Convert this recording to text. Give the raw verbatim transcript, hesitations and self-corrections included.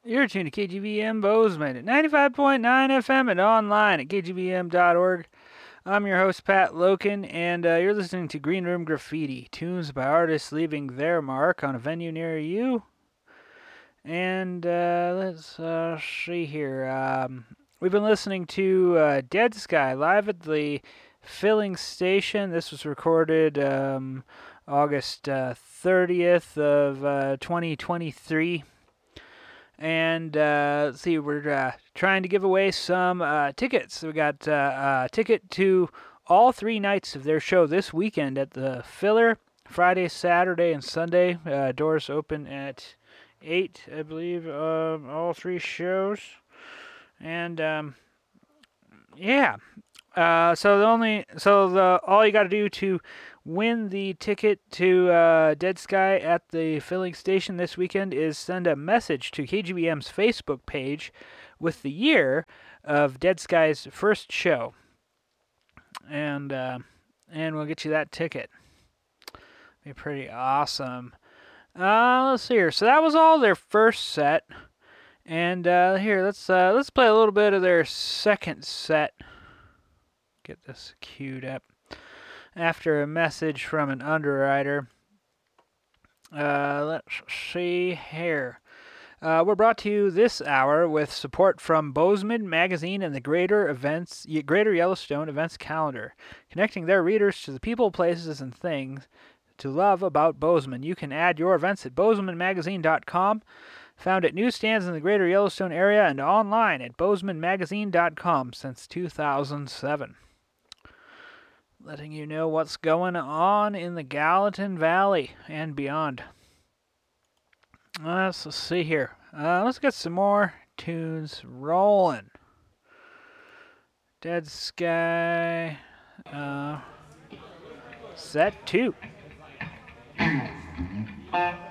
You're tuned to K G B M Bozeman at ninety-five point nine F M and online at K G B M dot org. I'm your host, Pat Loken, and uh, you're listening to Green Room Graffiti, tunes by artists leaving their mark on a venue near you. And uh, let's uh, see here. Um, we've been listening to uh, Dead Sky live at the filling station. This was recorded um, August uh, thirtieth of uh, twenty twenty-three. And uh, let's see, we're uh, trying to give away some uh, tickets. We got uh, a ticket to all three nights of their show this weekend at the Filler, Friday, Saturday, and Sunday. Uh, doors open at eight, I believe, uh, all three shows. And um, yeah, uh, so the only so the all you got to do to win the ticket to uh, Dead Sky at the filling station this weekend is send a message to K G B M's Facebook page with the year of Dead Sky's first show, and uh, and we'll get you that ticket. Be pretty awesome. Uh, let's see here. So that was all their first set, and uh, here let's uh, let's play a little bit of their second set. Get this queued up. After a message from an underwriter. Uh, let's see here. Uh, we're brought to you this hour with support from Bozeman Magazine and the Greater Events, Greater Yellowstone Events Calendar, connecting their readers to the people, places, and things to love about Bozeman. You can add your events at bozeman magazine dot com, found at newsstands in the Greater Yellowstone area, and online at bozeman magazine dot com since two thousand seven. Letting you know what's going on in the Gallatin Valley and beyond. Let's, let's see here. Uh, let's get some more tunes rolling. Dead Sky. Uh, set two.